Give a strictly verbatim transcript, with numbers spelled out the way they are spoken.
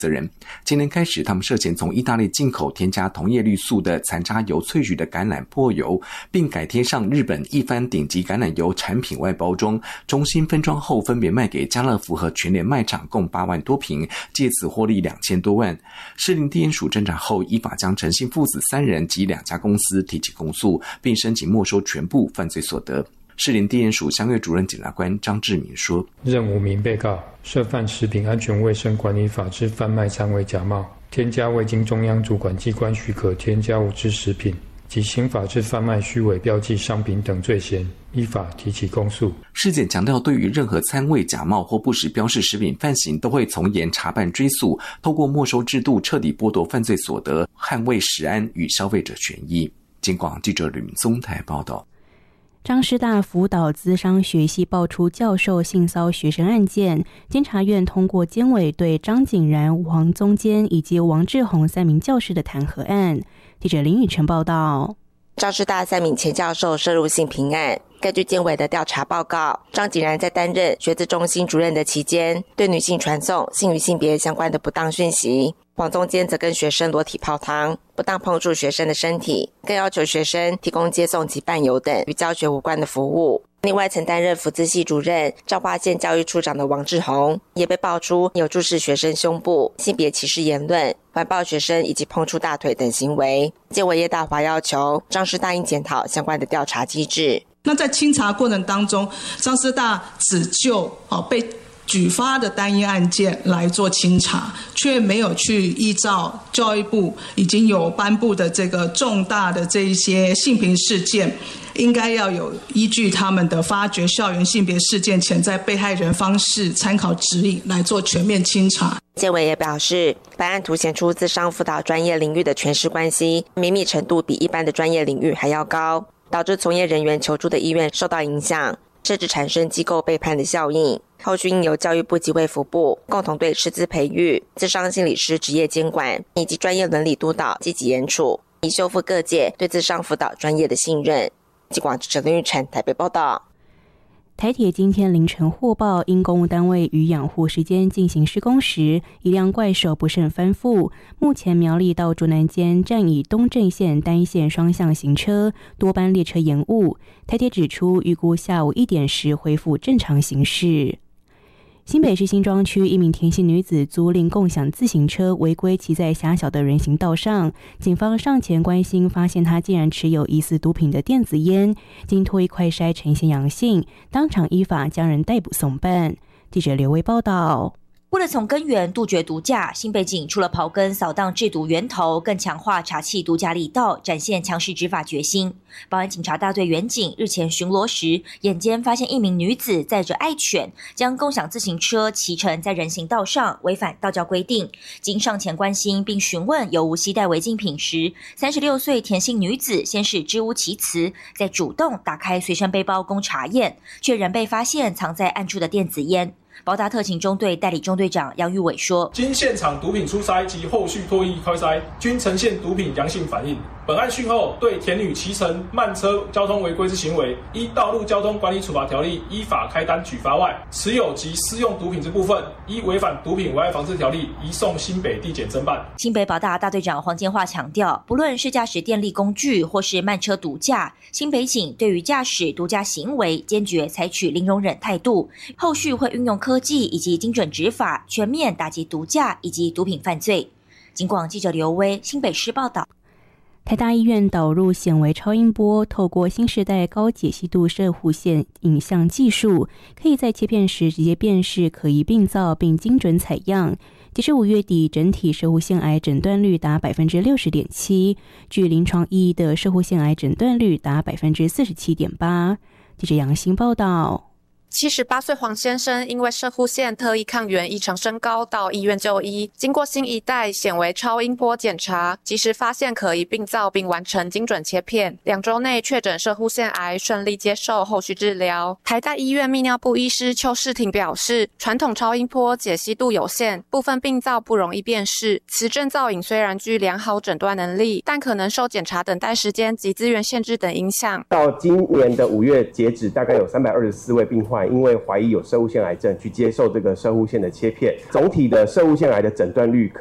责人。今年开始，他们涉嫌从意大利进口添加同叶绿素的残渣油萃取的橄榄粕油，并改贴上日本一番顶级橄榄油产品外包装，中心分装后分别卖给家乐福和全联卖场共八万多瓶，借此获利两千多万。士林地检署侦查后，依法将陈姓父子三人及两家公司提起公诉，并申请没收全部犯罪所得。士林地检署相越主任检察官张志明说： 任五名被告涉犯食品安全卫生管理法之贩卖掺伪假冒、添加未经中央主管机关许可添加物之食品及刑法之贩卖虚伪标记商品等罪嫌，依法提起公诉。 事检强调，对于任何掺伪假冒或不实标示食品犯行，都会从严查办追诉，透过没收制度彻底剥夺犯罪所得，捍卫食安与消费者权益。警广记者吕明宗台报道。 彰师大辅导咨商学系爆出教授性骚学生案件，监察院通过监委对张景然、王宗坚以及王志宏三名教师的弹劾案。记者林宇晨报道。 彰师大三名前教授涉入性平案，根据监委的调查报告，张景然在担任学资中心主任的期间，对女性传送性与性别相关的不当讯息。王宗坚则跟学生裸体泡汤，不当碰触学生的身体，更要求学生提供接送及伴游等与教学无关的服务。另外，曾担任辅资系主任、彰化县教育处长的王志宏，也被爆出有注视学生胸部、性别歧视言论、环抱学生以及碰触大腿等行为。监委叶大华要求彰师大应检讨相关的调查机制。 那在清查过程当中，彰师大只就、哦、被举发的单一案件来做清查，却没有去依照教育部已经有颁布的这个重大的这一些性平事件，应该要有依据他们的发掘校园性别事件潜在被害人方式参考指引来做全面清查。 监委也表示，本案凸显出咨商辅导专业领域的权势关系绵密程度比一般的专业领域还要高，导致从业人员求助的意愿受到影响，甚至产生机构背叛的效应。后续应由教育部及卫福部共同对师资培育、咨商心理师职业监管以及专业伦理督导积极严处，以修复各界对咨商辅导专业的信任。记广记者林玉宸台北报道。 台铁今天凌晨获报，因公务单位于养护时间进行施工时，一辆怪手不慎翻覆。目前苗栗到竹南间站以东正线单线双向行车，多班列车延误。台铁指出，预估下午一点时恢复正常行驶。新北市新庄区一名田姓女子租赁共享自行车违规骑在狭小的人行道上，警方上前关心，发现她竟然持有疑似毒品的电子烟，经唾液快筛呈现阳性，当场依法将人逮捕送办。记者刘威报道。 为了从根源杜绝毒驾，新北警除了刨根扫荡制毒源头，更强化查缉毒驾力道，展现强势执法决心。保安警察大队员警日前巡逻时，眼尖发现一名女子载着爱犬，将共享自行车骑乘在人行道上，违反道教规定。经上前关心并询问有无携带违禁品时，三十六岁田姓女子先是支吾其词，再主动打开随身背包供查验，却仍被发现藏在暗处的电子烟。保大特勤中队代理中队长杨玉伟说， 经现场毒品初筛及后续唾液快筛均呈现毒品阳性反应。本案讯后对田女骑乘慢车交通违规之行为，依道路交通管理处罚条例依法开单举发外，持有及施用毒品之部分，依违反毒品危害防治条例移送新北地检侦办。 新北保大大队长黄建化强调，不论是驾驶电力工具或是慢车毒驾，新北警对于驾驶毒驾行为坚决采取零容忍态度，后续会运用科技以及精准执法，全面打击毒驾以及毒品犯罪。警广记者刘威新北市报道。 台大医院导入显微超音波，透过新世代高解析度射护线影像技术，可以在切片时直接辨识可疑病灶并精准采样。截至五月底，整体射护腺癌诊断率达 百分之六十点七， 具临床意义的射护腺癌诊断率达 百分之四十七点八。 记者杨欣报道。 七十八岁黄先生因为射护腺特异抗原异常升高到医院就医，经过新一代显微超音波检查，及时发现可疑病灶并完成精准切片，两周内确诊射护腺癌，顺利接受后续治疗。台大医院泌尿部医师邱世廷表示，传统超音波解析度有限，部分病灶不容易辨识，磁振造影虽然具良好诊断能力，但可能受检查等待时间及资源限制等影响。 到今年的五月截止，大概有三百二十四位病患团因为怀疑有攝護腺癌症去接受这个攝護腺的切片，总体的攝護腺癌的诊断率